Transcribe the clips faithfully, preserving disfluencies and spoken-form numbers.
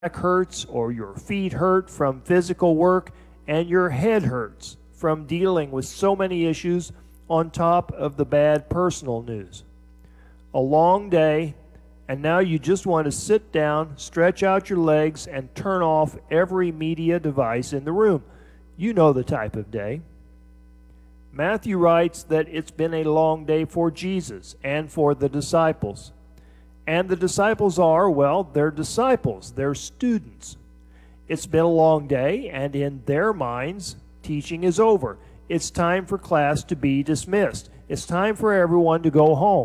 hurts or your feet hurt from physical work and your head hurts from dealing with so many issues on top of the bad personal news. A long day, and now you just want to sit down, stretch out your legs, and turn off every media device in the room. You know the type of day. Matthew writes that it's been a long day for Jesus and for the disciples. And the disciples are, well, they're disciples, they're students. It's been a long day, and in their minds, teaching is over. It's time for class to be dismissed. It's time for everyone to go home.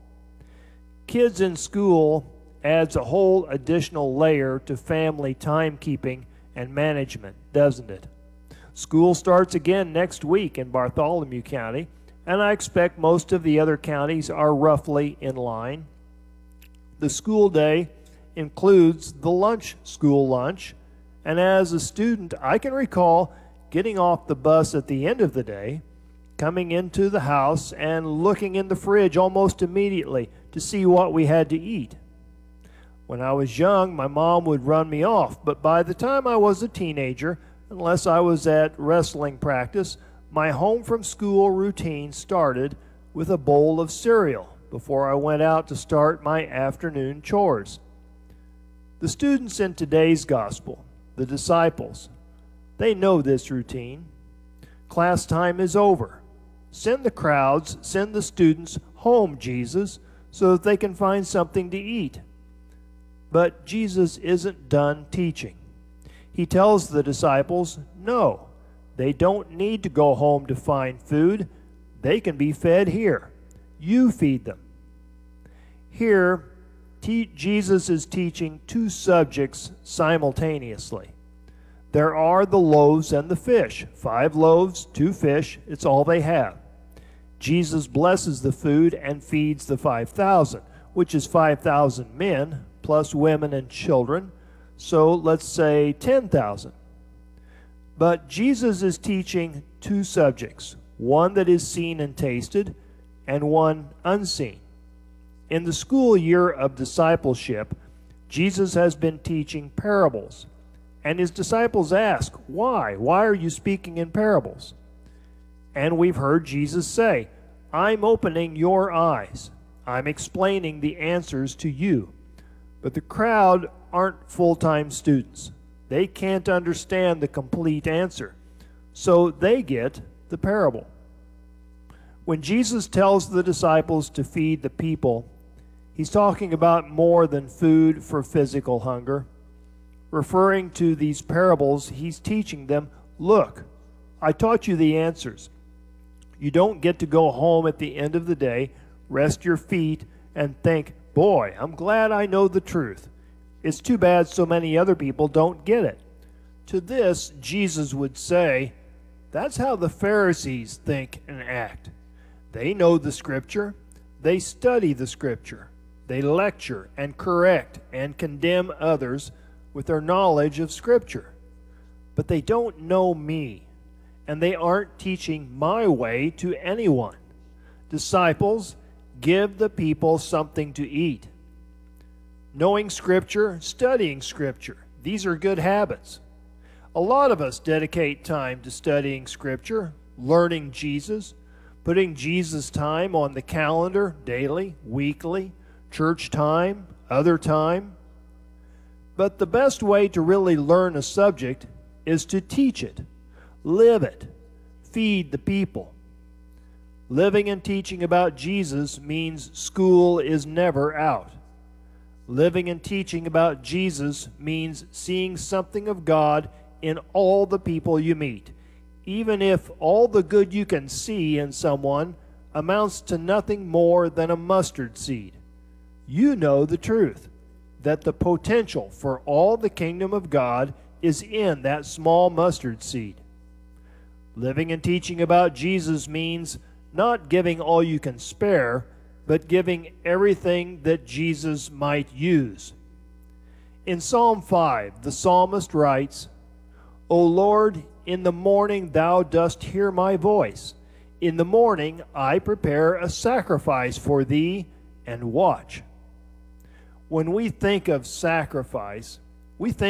Kids in school adds a whole additional layer to family timekeeping and management, doesn't it? School starts again next week in Bartholomew County, and I expect most of the other counties are roughly in line. The school day includes the lunch school lunch, and as a student, I can recall getting off the bus at the end of the day, coming into the house and looking in the fridge almost immediately to see what we had to eat. When I was young, my mom would run me off, but by the time I was a teenager, unless I was at wrestling practice, my home from school routine started with a bowl of cereal before I went out to start my afternoon chores. The students in today's gospel, the disciples, they know this routine. Class time is over. Send the crowds, send the students home, Jesus, so that they can find something to eat. But Jesus isn't done teaching. He tells the disciples, no, they don't need to go home to find food. They can be fed here. You feed them. Here, te- Jesus is teaching two subjects simultaneously. There are the loaves and the fish. Five loaves, two fish, it's all they have. Jesus blesses the food and feeds the five thousand, which is five thousand men, plus women and children. So let's say ten thousand. But Jesus is teaching two subjects, one that is seen and tasted, and one unseen. In the school year of discipleship, Jesus has been teaching parables. And his disciples ask, why? Why are you speaking in parables? And we've heard Jesus say, I'm opening your eyes. I'm explaining the answers to you. But the crowd aren't full-time students. They can't understand the complete answer. So they get the parable. When Jesus tells the disciples to feed the people, he's talking about more than food for physical hunger. Referring to these parables, he's teaching them, look, I taught you the answers. You don't get to go home at the end of the day, rest your feet, and think, boy, I'm glad I know the truth. It's too bad so many other people don't get it. To this, Jesus would say, that's how the Pharisees think and act. They know the Scripture. They study the Scripture. They lecture and correct and condemn others with their knowledge of Scripture. But they don't know me, and they aren't teaching my way to anyone. Disciples, give the people something to eat. Knowing Scripture, studying Scripture, these are good habits. A lot of us dedicate time to studying Scripture, learning Jesus, putting Jesus time on the calendar daily, weekly, church time, other time. But the best way to really learn a subject is to teach it, live it, feed the people. Living and teaching about Jesus means school is never out. Living and teaching about Jesus means seeing something of God in all the people you meet, even if all the good you can see in someone amounts to nothing more than a mustard seed. You know the truth, that the potential for all the kingdom of God is in that small mustard seed. Living and teaching about Jesus means not giving all you can spare, but giving everything that Jesus might use. In Psalm five, the psalmist writes, O Lord, in the morning thou dost hear my voice. In the morning I prepare a sacrifice for thee and watch. When we think of sacrifice, We think